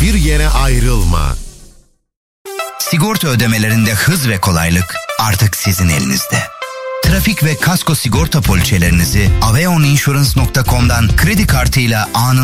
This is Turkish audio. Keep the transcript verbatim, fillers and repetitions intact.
hiçbir yere ayrılma. Sigorta ödemelerinde hız ve kolaylık artık sizin elinizde. Trafik ve kasko sigorta poliçelerinizi aveon insurance nokta com'dan kredi kartıyla anında